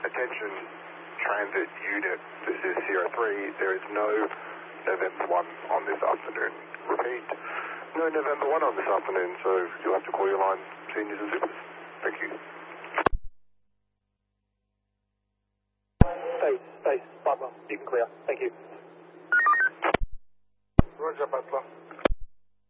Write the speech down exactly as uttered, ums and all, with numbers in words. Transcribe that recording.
Attention transit unit, this is Sierra three, there is no November one on this afternoon. Repeat, no November one on this afternoon, so you'll have to call your line seniors and supers. Thank you. Space, space, Butler, you can clear. Thank you. Roger, Butler.